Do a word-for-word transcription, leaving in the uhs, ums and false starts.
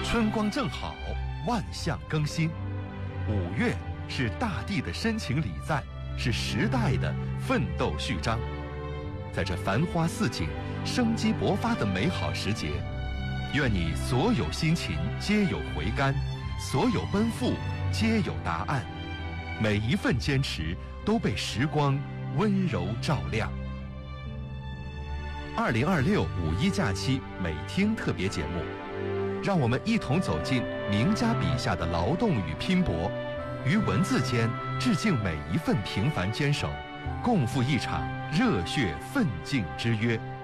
春光正好，万象更新。五月是大地的深情礼赞，是时代的奋斗序章。在这繁花似锦、生机勃发的美好时节，愿你所有辛勤皆有回甘，所有奔赴皆有答案，每一份坚持都被时光温柔照亮。二零二六五一假期美听特别节目，让我们一同走进名家笔下的劳动与拼搏，于文字间致敬每一份平凡坚守，共赴一场热血奋进之约。